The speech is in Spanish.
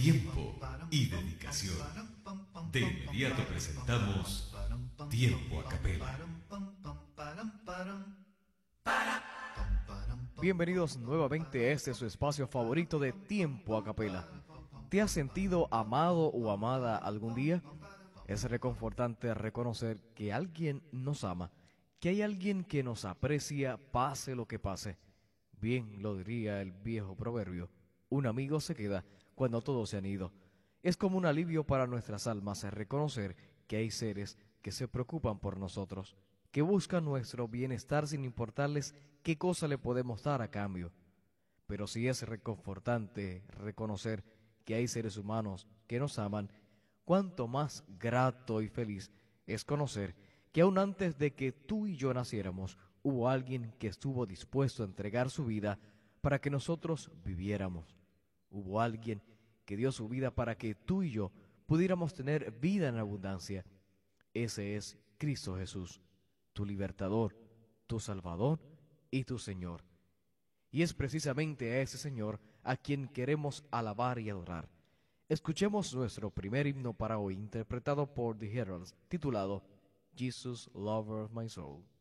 tiempo y dedicación. De inmediato presentamos Tiempo a Capela. Bienvenidos nuevamente a este su espacio favorito de Tiempo a Capela. ¿Te has sentido amado o amada algún día? Es reconfortante reconocer que alguien nos ama, que hay alguien que nos aprecia pase lo que pase. Bien lo diría el viejo proverbio, un amigo se queda cuando todos se han ido. Es como un alivio para nuestras almas reconocer que hay seres que se preocupan por nosotros, que buscan nuestro bienestar sin importarles qué cosa le podemos dar a cambio. Pero sí es reconfortante reconocer que hay seres humanos que nos aman, cuanto más grato y feliz es conocer que aun antes de que tú y yo naciéramos, hubo alguien que estuvo dispuesto a entregar su vida para que nosotros viviéramos. Hubo alguien que dio su vida para que tú y yo pudiéramos tener vida en abundancia. Ese es Cristo Jesús, tu libertador, tu Salvador y tu Señor. Y es precisamente a ese Señor a quien queremos alabar y adorar. Escuchemos nuestro primer himno para hoy, interpretado por The Heralds, titulado Jesus, Lover of My Soul.